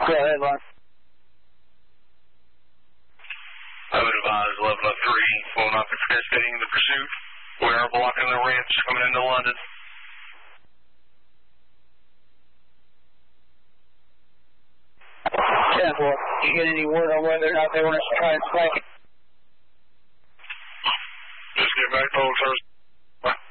Go ahead, Lon. I would advise 1103, will not be participating in the pursuit. We are blocking the ramps coming into London. 10-4. You get any word on whether or not they want us to try and flank it? Just get back to Old First.